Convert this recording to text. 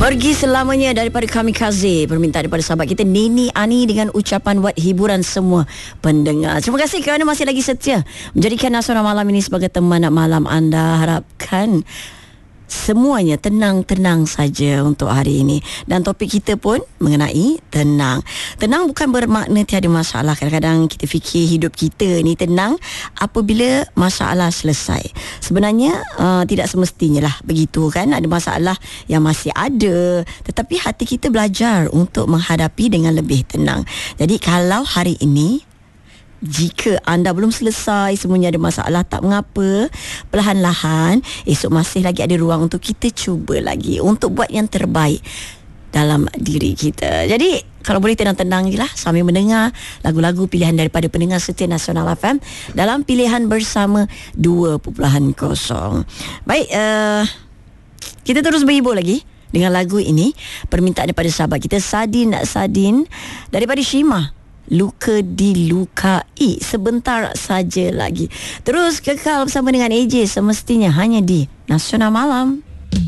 Pergi selamanya daripada Kamikaze. Permintaan daripada sahabat kita Nini Ani dengan ucapan buat hiburan semua pendengar. Terima kasih kerana masih lagi setia menjadikan Nasional Malam ini sebagai teman malam anda. Harapkan semuanya tenang-tenang saja untuk hari ini. Dan topik kita pun mengenai tenang. Tenang bukan bermakna tiada masalah. Kadang-kadang kita fikir hidup kita ni tenang apabila masalah selesai. Sebenarnya tidak semestinya lah begitu kan. Ada masalah yang masih ada, tetapi hati kita belajar untuk menghadapi dengan lebih tenang. Jadi kalau hari ini jika anda belum selesai, semuanya ada masalah, tak mengapa, perlahan-lahan esok masih lagi ada ruang untuk kita cuba lagi untuk buat yang terbaik dalam diri kita. Jadi kalau boleh tenang-tenang je lah sambil mendengar lagu-lagu pilihan daripada pendengar setia Nasional FM dalam Pilihan Bersama 2.0. Baik, kita terus berhibur lagi dengan lagu ini. Permintaan daripada sahabat kita Sadin daripada Shima. Luka dilukai, sebentar saja lagi. Terus kekal bersama dengan AJ semestinya hanya di Nasional Malam.